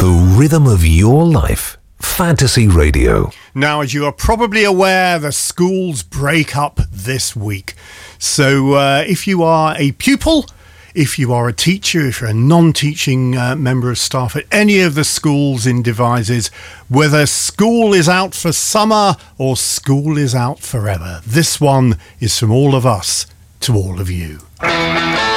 The rhythm of your life. Fantasy Radio. Now, as you are probably aware, the schools break up this week. So if you are a pupil, if you are a teacher, if you're a non-teaching member of staff at any of the schools in Devizes, whether school is out for summer or school is out forever, this one is from all of us to all of you.